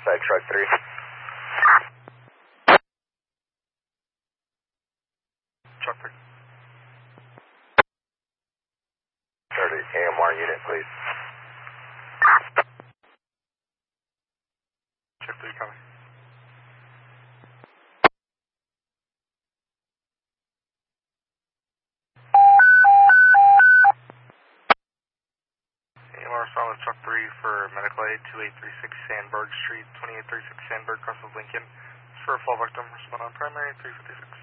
Side truck 3. Truck 3. 30 AMR unit, please. Truck 3 coming. AMR solid truck 3 for medical aid, 2836 Sandberg Street, 2836 Sandberg, Crossville, Lincoln. For a fall victim, respond on primary, 356.